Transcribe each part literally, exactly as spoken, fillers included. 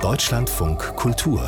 Deutschlandfunk Kultur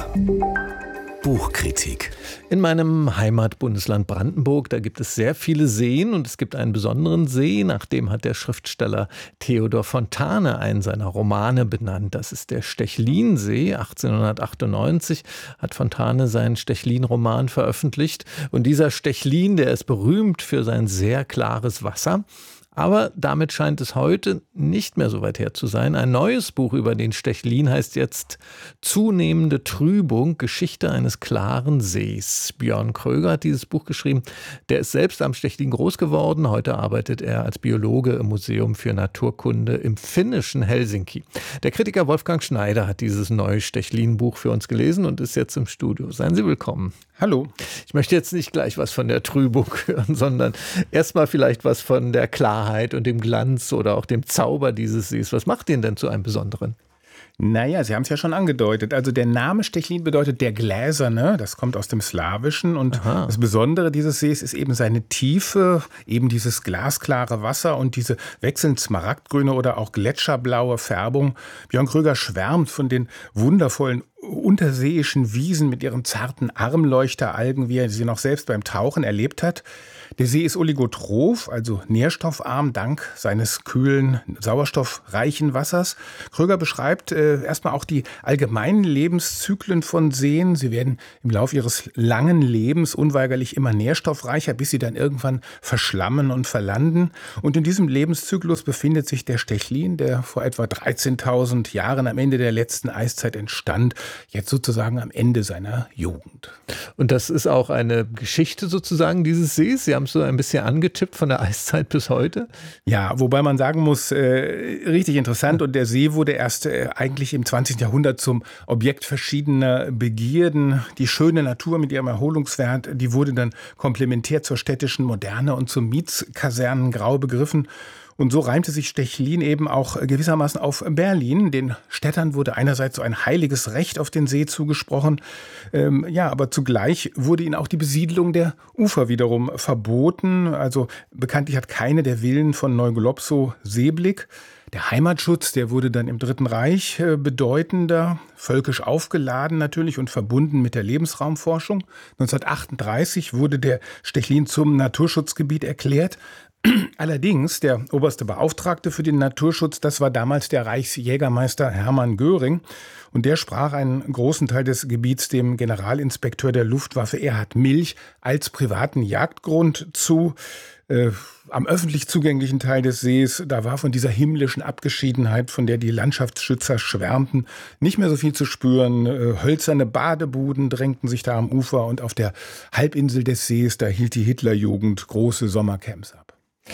Buchkritik. In meinem Heimatbundesland Brandenburg, da gibt es sehr viele Seen und es gibt einen besonderen See, nach dem hat der Schriftsteller Theodor Fontane einen seiner Romane benannt. Das ist der Stechlinsee. achtzehnhundertachtundneunzig hat Fontane seinen Stechlin-Roman veröffentlicht. Und dieser Stechlin, der ist berühmt für sein sehr klares Wasser. Aber damit scheint es heute nicht mehr so weit her zu sein. Ein neues Buch über den Stechlin heißt jetzt Zunehmende Trübung, Geschichte eines klaren Sees. Björn Kröger hat dieses Buch geschrieben. Der ist selbst am Stechlin groß geworden. Heute arbeitet er als Biologe im Museum für Naturkunde im finnischen Helsinki. Der Kritiker Wolfgang Schneider hat dieses neue Stechlin-Buch für uns gelesen und ist jetzt im Studio. Seien Sie willkommen. Hallo. Ich möchte jetzt nicht gleich was von der Trübung hören, sondern erstmal vielleicht was von der Klarheit und dem Glanz oder auch dem Zauber dieses Sees. Was macht den denn zu einem Besonderen? Naja, Sie haben es ja schon angedeutet. Also der Name Stechlin bedeutet der Gläserne. Das kommt aus dem Slawischen. Und Aha. das Besondere dieses Sees ist eben seine Tiefe, eben dieses glasklare Wasser und diese wechselnd smaragdgrüne oder auch gletscherblaue Färbung. Björn Kröger schwärmt von den wundervollen unterseeischen Wiesen mit ihren zarten Armleuchteralgen, wie er sie noch selbst beim Tauchen erlebt hat. Der See ist oligotroph, also nährstoffarm, dank seines kühlen, sauerstoffreichen Wassers. Kröger beschreibt äh, erstmal auch die allgemeinen Lebenszyklen von Seen. Sie werden im Laufe ihres langen Lebens unweigerlich immer nährstoffreicher, bis sie dann irgendwann verschlammen und verlanden. Und in diesem Lebenszyklus befindet sich der Stechlin, der vor etwa dreizehntausend Jahren am Ende der letzten Eiszeit entstand, jetzt sozusagen am Ende seiner Jugend. Und das ist auch eine Geschichte sozusagen dieses Sees. Sie haben es so ein bisschen angetippt von der Eiszeit bis heute. Ja, wobei man sagen muss, äh, richtig interessant. Und der See wurde erst äh, eigentlich im zwanzigsten Jahrhundert zum Objekt verschiedener Begierden. Die schöne Natur mit ihrem Erholungswert, die wurde dann komplementär zur städtischen Moderne und zum Mietskasernengrau begriffen. Und so reimte sich Stechlin eben auch gewissermaßen auf Berlin. Den Städtern wurde einerseits so ein heiliges Recht auf den See zugesprochen. Ähm, ja, aber zugleich wurde ihnen auch die Besiedlung der Ufer wiederum verboten. Also bekanntlich hat keine der Villen von Neuglobsow Seeblick. Der Heimatschutz, der wurde dann im Dritten Reich bedeutender, völkisch aufgeladen natürlich und verbunden mit der Lebensraumforschung. neunzehnhundertachtunddreißig wurde der Stechlin zum Naturschutzgebiet erklärt. Allerdings, der oberste Beauftragte für den Naturschutz, das war damals der Reichsjägermeister Hermann Göring. Und der sprach einen großen Teil des Gebiets dem Generalinspekteur der Luftwaffe Erhard Milch als privaten Jagdgrund zu. Äh, am öffentlich zugänglichen Teil des Sees, da war von dieser himmlischen Abgeschiedenheit, von der die Landschaftsschützer schwärmten, nicht mehr so viel zu spüren. Äh, hölzerne Badebuden drängten sich da am Ufer und auf der Halbinsel des Sees, da hielt die Hitlerjugend große Sommercamps ab.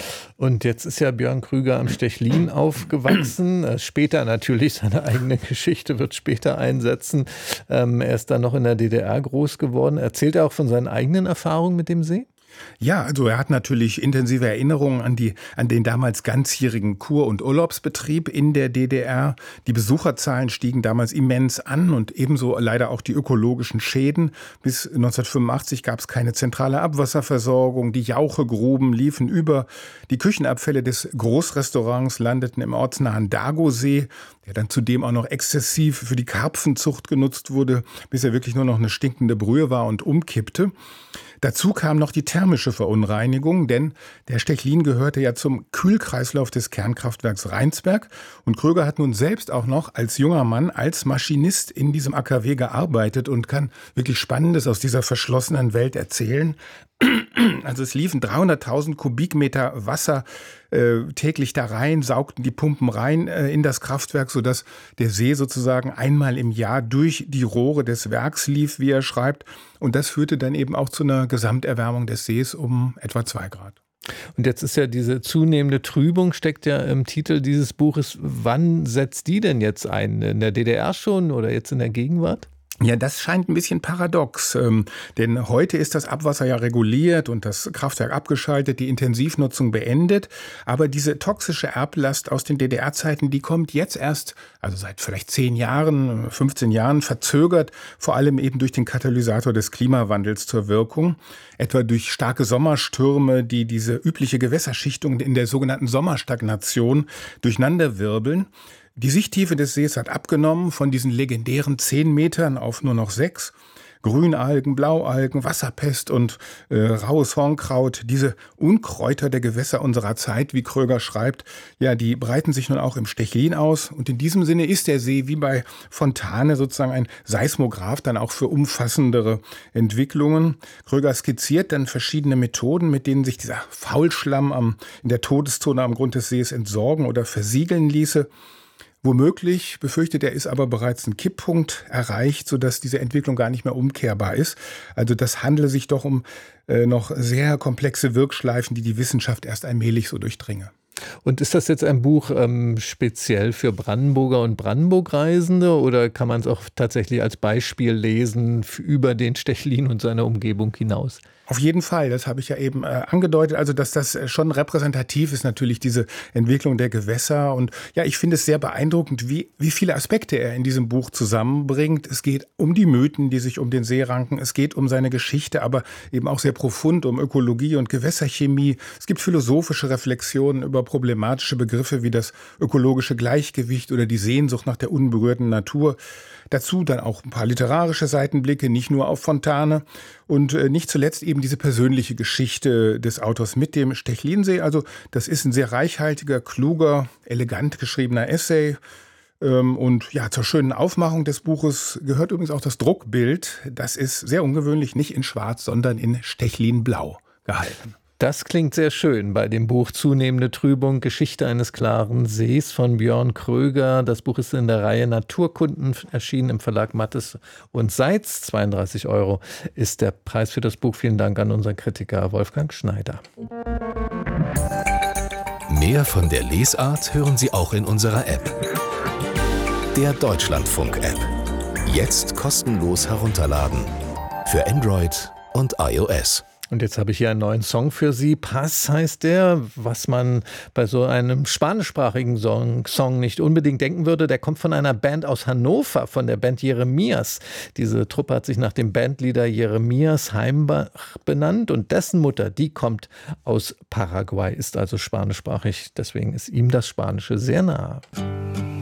Und jetzt ist ja Björn Kröger am Stechlin aufgewachsen. Später natürlich, seine eigene Geschichte wird später einsetzen. Ähm, er ist dann noch in der D D R groß geworden. Erzählt er auch von seinen eigenen Erfahrungen mit dem See? Ja, also er hat natürlich intensive Erinnerungen an die, an den damals ganzjährigen Kur- und Urlaubsbetrieb in der D D R. Die Besucherzahlen stiegen damals immens an und ebenso leider auch die ökologischen Schäden. Bis neunzehnhundertfünfundachtzig gab es keine zentrale Abwasserversorgung. Die Jauchegruben liefen über. Die Küchenabfälle des Großrestaurants landeten im ortsnahen Dagosee, der dann zudem auch noch exzessiv für die Karpfenzucht genutzt wurde, bis er wirklich nur noch eine stinkende Brühe war und umkippte. Dazu kam noch die thermische Verunreinigung, denn der Stechlin gehörte ja zum Kühlkreislauf des Kernkraftwerks Rheinsberg. Und Kröger hat nun selbst auch noch als junger Mann als Maschinist in diesem A K W gearbeitet und kann wirklich Spannendes aus dieser verschlossenen Welt erzählen. Also es liefen dreihunderttausend Kubikmeter Wasser äh, täglich da rein, saugten die Pumpen rein äh, in das Kraftwerk, sodass der See sozusagen einmal im Jahr durch die Rohre des Werks lief, wie er schreibt. Und das führte dann eben auch zu einer Gesamterwärmung des Sees um etwa zwei Grad. Und jetzt ist ja diese zunehmende Trübung, steckt ja im Titel dieses Buches. Wann setzt die denn jetzt ein? In der D D R schon oder jetzt in der Gegenwart? Ja, das scheint ein bisschen paradox, ähm, denn heute ist das Abwasser ja reguliert und das Kraftwerk abgeschaltet, die Intensivnutzung beendet. Aber diese toxische Erblast aus den D D R-Zeiten, die kommt jetzt erst, also seit vielleicht zehn Jahren, fünfzehn Jahren, verzögert, vor allem eben durch den Katalysator des Klimawandels zur Wirkung. Etwa durch starke Sommerstürme, die diese übliche Gewässerschichtung in der sogenannten Sommerstagnation durcheinanderwirbeln. Die Sichttiefe des Sees hat abgenommen von diesen legendären zehn Metern auf nur noch sechs. Grünalgen, Blaualgen, Wasserpest und äh, raues Hornkraut, diese Unkräuter der Gewässer unserer Zeit, wie Kröger schreibt, ja, die breiten sich nun auch im Stechlin aus. Und in diesem Sinne ist der See wie bei Fontane sozusagen ein Seismograph, dann auch für umfassendere Entwicklungen. Kröger skizziert dann verschiedene Methoden, mit denen sich dieser Faulschlamm am, in der Todeszone am Grund des Sees entsorgen oder versiegeln ließe. Womöglich, befürchtet er, ist aber bereits ein Kipppunkt erreicht, sodass diese Entwicklung gar nicht mehr umkehrbar ist. Also das handele sich doch um äh, noch sehr komplexe Wirkschleifen, die die Wissenschaft erst allmählich so durchdringe. Und ist das jetzt ein Buch ähm, speziell für Brandenburger und Brandenburg-Reisende oder kann man es auch tatsächlich als Beispiel lesen über den Stechlin und seine Umgebung hinaus? Auf jeden Fall, das habe ich ja eben äh, angedeutet, also dass das schon repräsentativ ist, natürlich diese Entwicklung der Gewässer. Und ja, ich finde es sehr beeindruckend, wie, wie viele Aspekte er in diesem Buch zusammenbringt. Es geht um die Mythen, die sich um den See ranken, es geht um seine Geschichte, aber eben auch sehr profund um Ökologie und Gewässerchemie. Es gibt philosophische Reflexionen über problematische Begriffe wie das ökologische Gleichgewicht oder die Sehnsucht nach der unberührten Natur. Dazu dann auch ein paar literarische Seitenblicke, nicht nur auf Fontane und äh, nicht zuletzt eben diese persönliche Geschichte des Autors mit dem Stechlinsee. Also das ist ein sehr reichhaltiger, kluger, elegant geschriebener Essay. Ähm, und ja, zur schönen Aufmachung des Buches gehört übrigens auch das Druckbild. Das ist sehr ungewöhnlich, nicht in Schwarz, sondern in Stechlinblau gehalten. Das klingt sehr schön bei dem Buch Zunehmende Trübung, Geschichte eines klaren Sees von Björn Kröger. Das Buch ist in der Reihe Naturkunden erschienen im Verlag Mattes und Seitz. zweiunddreißig Euro ist der Preis für das Buch. Vielen Dank an unseren Kritiker Wolfgang Schneider. Mehr von der Lesart hören Sie auch in unserer App. Der Deutschlandfunk-App. Jetzt kostenlos herunterladen. Für Android und iOS. Und jetzt habe ich hier einen neuen Song für Sie. Paz heißt der, was man bei so einem spanischsprachigen Song, Song nicht unbedingt denken würde. Der kommt von einer Band aus Hannover, von der Band Jeremias. Diese Truppe hat sich nach dem Bandleader Jeremias Heimbach benannt und dessen Mutter, die kommt aus Paraguay, ist also spanischsprachig. Deswegen ist ihm das Spanische sehr nahe.